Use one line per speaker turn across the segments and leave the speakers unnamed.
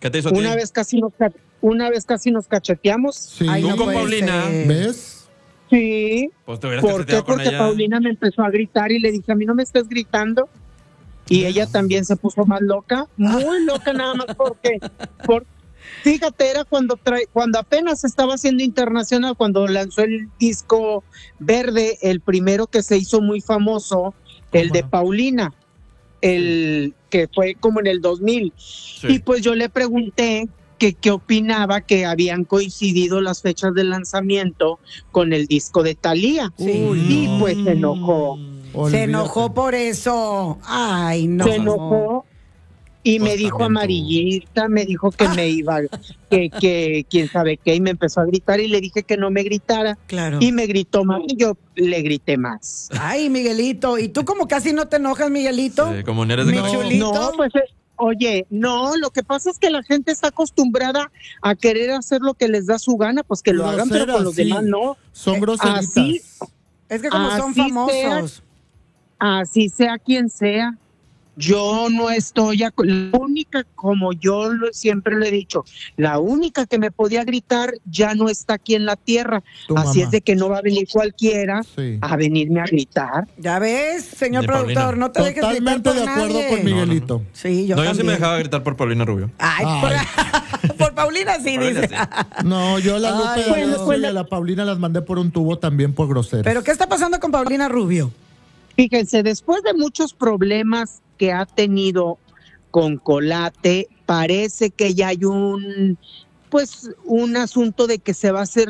¿Qué te hizo a ti?
Una vez casi nos cacheteamos.
Sí.
Ay,
¿Tú
no
con
Paulina?
¿Ves?
Sí.
Pues te hubieras
¿Por qué?
cacheteado con
Porque
ella.
Paulina me empezó a gritar y le dije, a mí no me estés gritando. Y ella también se puso más loca, muy loca nada más fíjate, era cuando apenas estaba haciendo internacional, cuando lanzó el disco Verde, el primero que se hizo muy famoso, el de Paulina, el que fue como en el 2000.
Sí.
Y pues yo le pregunté que qué opinaba que habían coincidido las fechas de lanzamiento con el disco de Thalía.
Sí.
Y pues se enojó.
Se enojó por eso. Ay, no.
Se enojó y
Pues
me dijo
también tú.
amarillita, me dijo que me iba, que quién sabe qué, y me empezó a gritar y le dije que no me gritara.
Claro.
Y me gritó más y yo le grité más.
Ay, Miguelito. ¿Y tú como casi no te enojas, Miguelito?
Sí, como no eres de
Mi
corazón.
chulito.
No, pues oye, no, lo que pasa es que la gente está acostumbrada a querer hacer lo que les da su gana, pues que lo hagan, pero con los
Groseras, sí.
demás no.
Son groseritas.
Así,
Es que como son
Así
famosos.
así sea quien sea. Yo no estoy, la única, como yo siempre lo he dicho, la única que me podía gritar ya no está aquí en la tierra.
Tu
Así
mamá.
es de que no va a venir cualquiera
Sí.
a venirme a gritar.
Ya ves, señor
Ni
productor,
Paulina.
no te dejes gritar
Totalmente
por
de acuerdo
nadie.
con Miguelito.
Sí, yo
No, yo sí
también.
me dejaba gritar por Paulina Rubio.
Ay, por Paulina sí,
Paulina
dice.
sí.
No, yo a la Lupe
Ay,
D'Alessio
pues,
y a la Paulina las mandé por un tubo también por groseros.
Pero ¿qué está pasando con Paulina Rubio?
Fíjense, después de muchos problemas que ha tenido con Colate, parece que ya hay un asunto de que se va a hacer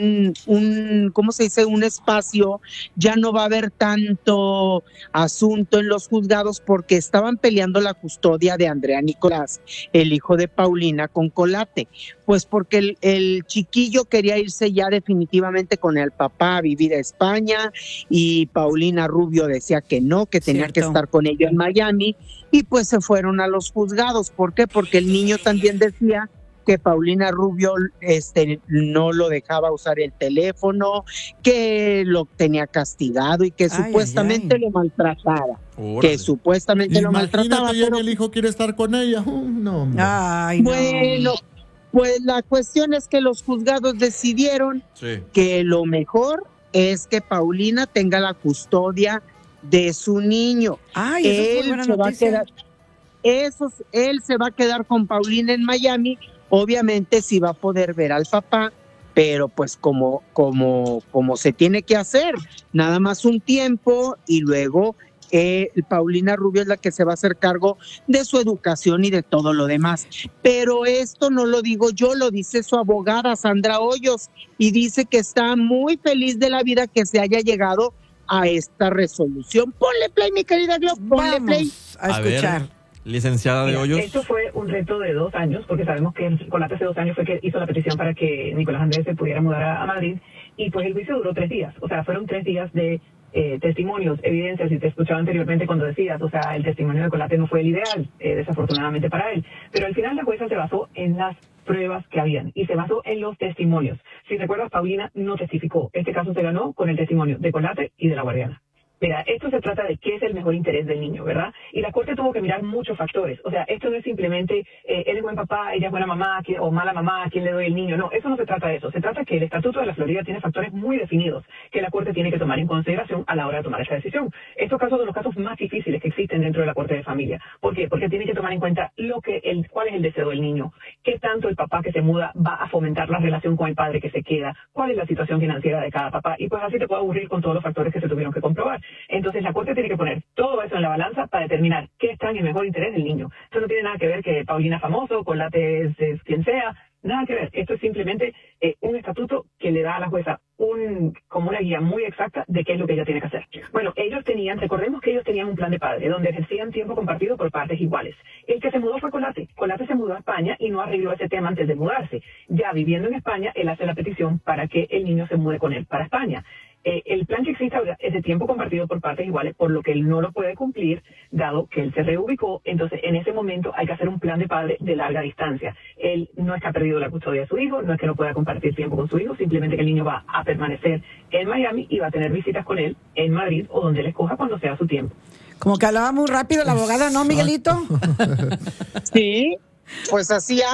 ¿cómo se dice? Un espacio, ya no va a haber tanto asunto en los juzgados porque estaban peleando la custodia de Andrea Nicolás, el hijo de Paulina, con Colate, pues porque el chiquillo quería irse ya definitivamente con el papá a vivir a España y Paulina Rubio decía que no, que tenía que
Cierto.
estar con ella en Miami y pues se fueron a los juzgados. ¿Por qué? Porque el niño también decía que Paulina Rubio no lo dejaba usar el teléfono, que lo tenía castigado y que supuestamente lo maltrataba.
Órale.
Que supuestamente lo maltrataba.
Imagínate, ya
Pero,
el hijo quiere estar con ella. No, hombre.
Ay, no.
bueno, pues la cuestión es que los juzgados decidieron
Sí.
que lo mejor es que Paulina tenga la custodia de su niño.
Ay, eso es muy buena noticia.
Él se va a quedar con Paulina en Miami. Obviamente sí va a poder ver al papá, pero pues como se tiene que hacer, nada más un tiempo y luego Paulina Rubio es la que se va a hacer cargo de su educación y de todo lo demás. Pero esto no lo digo yo, lo dice su abogada Sandra Hoyos y dice que está muy feliz de la vida que se haya llegado a esta resolución. Ponle play, mi querida Glo, ponle play.
Vamos a escuchar.
Ver, licenciada de
Mira,
Hoyos.
esto fue un reto de 2 años, porque sabemos que Colate hace 2 años fue que hizo la petición para que Nicolás Andrés se pudiera mudar a Madrid, y pues el juicio duró 3 días, o sea, fueron 3 días de testimonios, evidencias, y te escuchaba anteriormente cuando decías, o sea, el testimonio de Colate no fue el ideal, desafortunadamente para él, pero al final la jueza se basó en las pruebas que habían y se basó en los testimonios. Si recuerdas, Paulina no testificó. Este caso se ganó con el testimonio de Colate y de la guardiana. Mira, esto se trata de qué es el mejor interés del niño, ¿verdad? Y la Corte tuvo que mirar muchos factores. O sea, esto no es simplemente, él es buen papá, ella es buena mamá, o mala mamá, ¿a quién le doy el niño? No, eso no se trata de eso. Se trata que el Estatuto de la Florida tiene factores muy definidos que la Corte tiene que tomar en consideración a la hora de tomar esta decisión. Estos casos son los casos más difíciles que existen dentro de la Corte de Familia. ¿Por qué? Porque tiene que tomar en cuenta cuál es el deseo del niño, qué tanto el papá que se muda va a fomentar la relación con el padre que se queda, cuál es la situación financiera de cada papá, y pues así te puede aburrir con todos los factores que se tuvieron que comprobar. Entonces la Corte tiene que poner todo eso en la balanza para determinar qué está en el mejor interés del niño. Esto no tiene nada que ver que Paulina es famoso, Colate es quien sea, nada que ver. Esto es simplemente un estatuto que le da a la jueza como una guía muy exacta de qué es lo que ella tiene que hacer. Bueno, recordemos que ellos tenían un plan de padre, donde ejercían tiempo compartido por partes iguales. El que se mudó fue Colate. Colate se mudó a España y no arregló ese tema antes de mudarse. Ya viviendo en España, él hace la petición para que el niño se mude con él para España. El plan que existe ahora es de tiempo compartido por partes iguales, por lo que él no lo puede cumplir, dado que él se reubicó. Entonces, en ese momento hay que hacer un plan de padre de larga distancia. Él no es que ha perdido la custodia de su hijo, no es que no pueda compartir tiempo con su hijo, simplemente que el niño va a permanecer en Miami y va a tener visitas con él en Madrid o donde él escoja cuando sea su tiempo.
Como que hablaba muy rápido la abogada, ¿no, Miguelito?
Sí, pues así